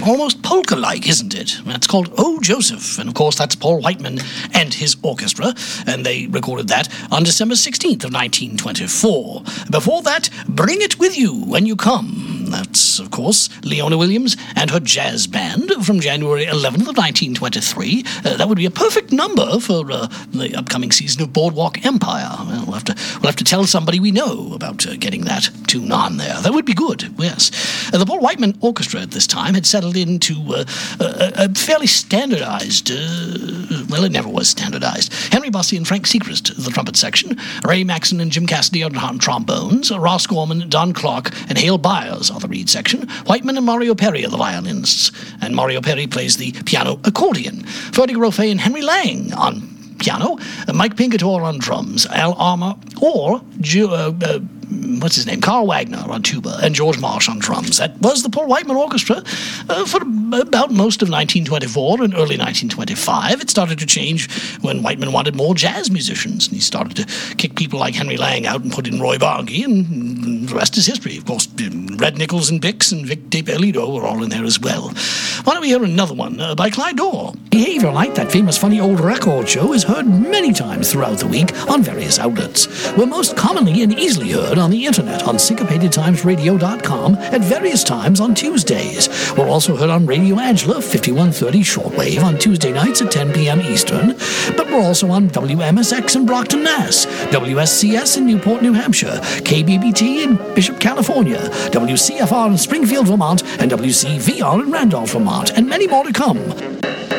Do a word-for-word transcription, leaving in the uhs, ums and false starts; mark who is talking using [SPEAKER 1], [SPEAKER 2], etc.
[SPEAKER 1] almost polka-like, isn't it? That's called Oh Joseph, and of course that's Paul Whiteman and his orchestra, and they recorded that on December sixteenth of nineteen twenty-four. Before that, Bring It With You When You Come. That's, of course, Leona Williams and her jazz band from January eleventh of nineteen twenty-three. Uh, that would be a perfect number for uh, the upcoming season of Boardwalk Empire. Well, we'll have to we'll have to tell somebody we know about uh, getting that tune on there. That would be good. Yes, uh, the Paul Whiteman Orchestra at this time had settled into uh, a, a fairly standardized. Uh, well, it never was standardized. Henry Bussey and Frank Seacrest, the trumpet section. Ray Maxson and Jim Cassidy on trombones. Ross Gorman, Don Clark, and Hale Byers are the reed section. Whiteman and Mario Perry are the violinists, and Mario Perry plays the piano accordion. Freddie Grofé and Henry Lang on piano, Mike Pingatore on drums, Al Armour or Ju- uh, uh, what's his name, Carl Wagner on tuba, and George Marsh on drums. That was the Paul Whiteman Orchestra uh, for about most of nineteen twenty-four and early nineteen twenty-five. It started to change when Whiteman wanted more jazz musicians, and he started to kick people like Henry Lang out and put in Roy Bargy, and the rest is history. Of course, Red Nichols and Bix and Vic DePerlido were all in there as well. Why don't we hear another one uh, by Clyde Dorr? Behavior Light, that famous funny old record show, is heard many times throughout the week on various outlets. We're most commonly and easily heard on the internet on syncopated times radio dot com at various times on Tuesdays. We're also heard on Radio Angela, fifty-one thirty shortwave on Tuesday nights at ten p.m. Eastern, but we're also on W M S X in Brockton, Mass, W S C S in Newport, New Hampshire, K B B T in Bishop, California, W C F R in Springfield, Vermont, and W C V R in Randolph, Vermont, and many more to come.